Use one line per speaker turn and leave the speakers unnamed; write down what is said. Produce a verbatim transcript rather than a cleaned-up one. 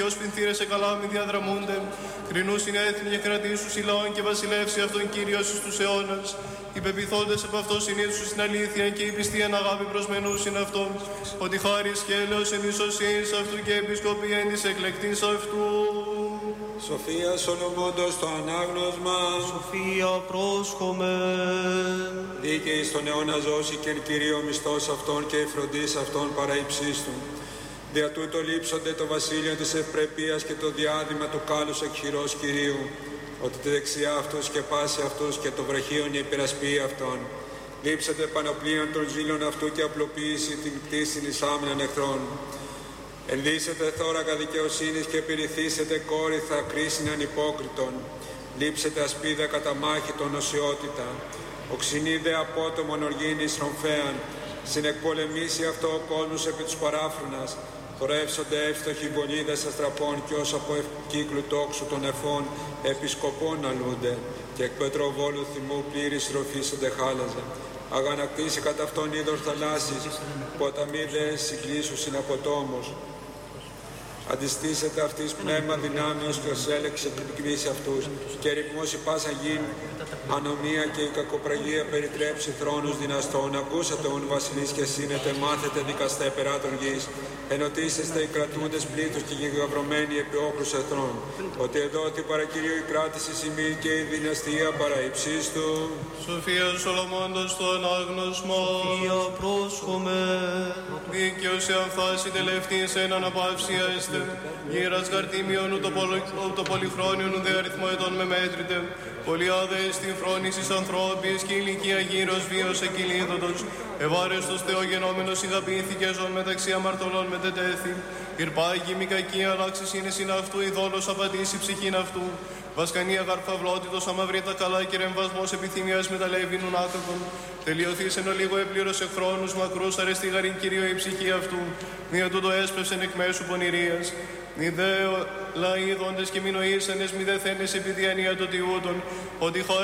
ως πινθύρες σε καλάμι διαδραμούνται. Κρινούς είναι έθνη και κρατήσους λαών και βασιλεύσει αυτόν Κύριος εις τους αιώνας. Οι πεποιθόντες από αυτό συνήθους στην αλήθεια και η πιστή εν αγάπη προσμενούς είναι αυτόν. Ότι χάρις και έλεος εν ισοσύνης αυτού και επισκοπία εν της εκλεκτής αυτού.
Σοφία Σολομώντος το ανάγνωσμα.
Σοφία πρόσχομαι.
Δίκαιη στον αιώνα ζώση και εν Κυρίω μισθός αυτών και η φροντίς αυτών παραϊψίστων. Δια τούτο λείψονται το βασίλειο της ευπρεπείας και το διάδημα του κάλους εκχειρός Κυρίου, ότι τη δεξιά αυτούς και πάση αυτούς και το βραχίον η υπερασπή αυτών. Λείψετε πανοπλίων των ζήλων αυτού και απλοποίηση την κτήσιν εις άμυναν εχθρών. Ενδύσετε θώρακα δικαιοσύνης και πυρηθήσετε κόρυθα κρίσιν ανυπόκριτον. Λείψετε ασπίδα κατά μάχη των οσιότητα. Οξυνίδε απότομον οργήνης ρομφέαν. Συνεκπολεμήσει αυτό ο κόσμος επί τους παράφρουνας. Θωρεύσονται εύστοχοι βολίδες αστραπών και ως από κύκλου τόξου των εφών επισκοπών αλούνται και εκ πετροβόλου θυμού πλήρης ροφήσονται χάλαζε. Αγανακτήσει κατά αυτόν είδος θαλάσσης, ποταμί δε συγκλήσουσιν από τόμος. Αντιστήσετε αυτής πνεύμα δυνάμεως και ως έλεξη την πυκνήσει αυτούς και ρυθμός η πάσα γην, ανομία και η κακοπραγία περιτρέψει θρόνους δυναστών. Ακούσατε ον βασιλείς και σύνετε, μάθετε δικαστέ περά των γης. Ενωτήσεστε οι κρατούντες πλήθους και γιγαβρωμένοι επί όχρους εθνών. Ότι εδώ την παρακυρίου η κράτηση σημεί και η δυναστεία παραϊψίστου.
Σοφία Σολομώντος το ανάγνωσμα.
Σοφία πρόσχομαι.
Δίκαιος εάν φάση τελευταίες έναν απαύσια έστε. Γύρας γαρτίμιον ούτω πολυχρόνιον ουδε αριθμό ετών με μέτρητε. Πολιάδες στην φρόνησης ανθρώπης και ηλικία γύρος βίος εκκυλίδωτος. Ευάρεστος θεογενόμενος ηγαπήθηκε ζων μεταξύ αμαρτωλών μετετέθη. Ηρπάγη μη κακία αλλάξης είναι συν αυτού, η δόλος απατήσει ψυχήν αυτού. Βασκανία γαρφαυλότητος αμαυρή τα καλά και ρεμβασμός επιθυμίας μεταλλεύεινουν άκακον. Τελειωθείς εν ολίγο επλήρωσε χρόνους μακρούς αρεστή γαρήν Κυρίω η ψυχή αυτού. Μία τούτο έσπευσεν εκ μέσου πονηρίας. Μη δε λαοί δόντες και μη νοήσανες, μη δε θένες επί διανία των τιούτων, ότι